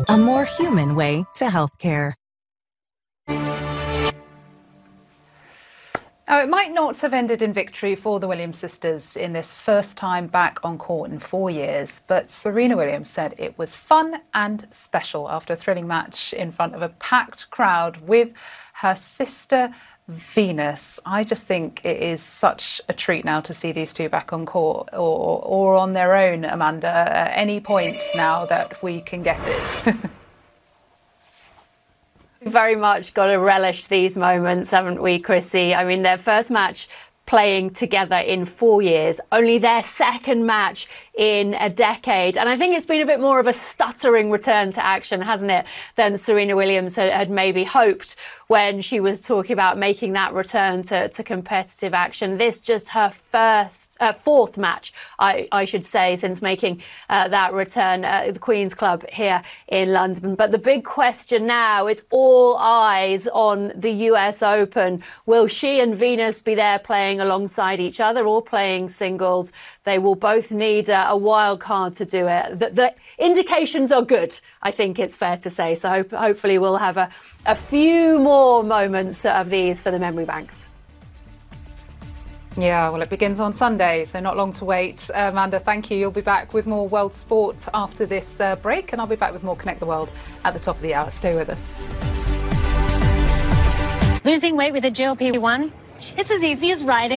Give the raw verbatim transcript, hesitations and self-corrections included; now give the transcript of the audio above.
a more human way to healthcare. Oh, it might not have ended in victory for the Williams sisters in this first time back on court in four years, but Serena Williams said it was fun and special after a thrilling match in front of a packed crowd with her sister Venus. I just think it is such a treat now to see these two back on court or, or on their own, Amanda, at any point now that we can get it. Very much got to relish these moments, haven't we, Chrissy? I mean, their first match playing together in four years, only their second match in a decade. And I think it's been a bit more of a stuttering return to action, hasn't it, than Serena Williams had, had maybe hoped when she was talking about making that return to, to competitive action. This just her first, uh, fourth match, I, I should say, since making uh, that return at the Queen's Club here in London. But the big question now, it's all eyes on the U S Open. Will she and Venus be there playing alongside each other or playing singles? They will both need a, a wild card to do it. The, the indications are good, I think it's fair to say. So hope, hopefully we'll have a, a few more moments of these for the memory banks. Yeah, well, it begins on Sunday, so not long to wait. Uh, Amanda, thank you. You'll be back with more world sport after this uh, break, and I'll be back with more Connect the World at the top of the hour. Stay with us. Losing weight with a G L P one? It's as easy as riding